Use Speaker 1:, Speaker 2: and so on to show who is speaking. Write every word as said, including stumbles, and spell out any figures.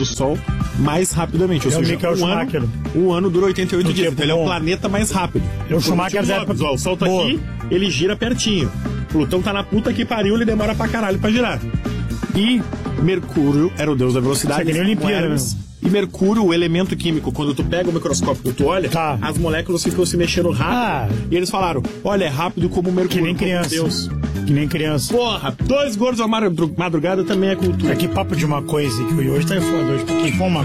Speaker 1: do Sol mais rapidamente. Ou
Speaker 2: É o
Speaker 1: seja,
Speaker 2: Michael
Speaker 1: um
Speaker 2: Schumacher.
Speaker 1: ano, um ano dura oitenta e oito
Speaker 2: No
Speaker 1: dias.
Speaker 2: tempo
Speaker 1: Então ele é o
Speaker 2: bom.
Speaker 1: planeta mais rápido.
Speaker 2: É o Schumacher
Speaker 1: Por
Speaker 2: da
Speaker 1: motivos
Speaker 2: época-
Speaker 1: óbvios, ó, o Sol tá
Speaker 2: Boa.
Speaker 1: aqui, ele gira pertinho. Plutão tá na puta que pariu, ele demora pra caralho pra girar. E Mercúrio era o deus da velocidade.
Speaker 2: Isso é que nem
Speaker 1: como
Speaker 2: Olimpíada,
Speaker 1: Hermes.
Speaker 2: né?
Speaker 1: E Mercúrio, o elemento químico, quando tu pega o microscópio e tu olha,
Speaker 2: Tá.
Speaker 1: as moléculas ficam se mexendo rápido.
Speaker 2: Ah.
Speaker 1: E eles falaram, olha, é rápido como o Mercúrio.
Speaker 2: Que nem
Speaker 1: como
Speaker 2: criança.
Speaker 1: Deus.
Speaker 2: Que nem criança.
Speaker 1: Porra, dois gordos à madru- madrugada também é cultura.
Speaker 2: É que papo de uma coisa que hoje tá foda hoje. Porque foi uma